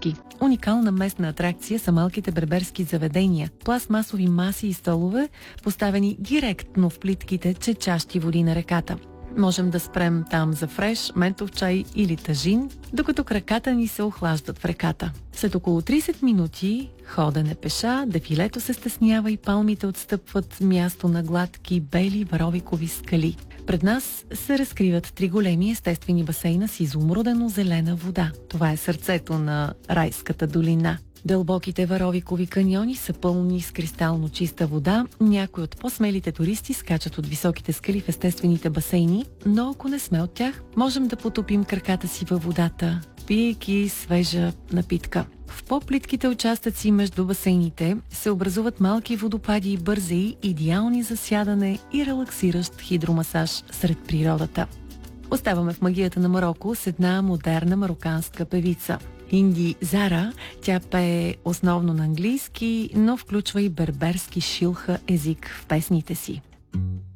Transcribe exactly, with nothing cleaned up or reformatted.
берберски. Уникална местна атракция са малките берберски заведения, пластмасови маси и столове, поставени директно в плитките чечащи води на реката. Можем да спрем там за фреш, ментов чай или тажин, докато краката ни се охлаждат в реката. След около трийсет минути ходене пеша, дефилето се стеснява и палмите отстъпват място на гладки, бели варовикови скали. Пред нас се разкриват три големи естествени басейна с изумрудено-зелена вода. Това е сърцето на райската долина. Дълбоките варовикови каньони са пълни с кристално чиста вода. Някои от по-смелите туристи скачат от високите скали в естествените басейни, но ако не сме от тях, можем да потопим краката си във водата, пиейки свежа напитка. В по-плитките участъци между басейните се образуват малки водопади и бързеи, идеални за сядане и релаксиращ хидромасаж сред природата. Оставаме в магията на Мароко с една модерна мароканска певица. Инди Зара, тя пее основно на английски, но включва и берберски шилха език в песните си.